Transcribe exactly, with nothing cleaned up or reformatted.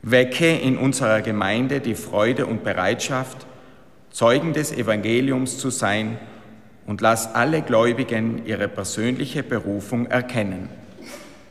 Wecke in unserer Gemeinde die Freude und Bereitschaft, Zeugen des Evangeliums zu sein, und lass alle Gläubigen ihre persönliche Berufung erkennen.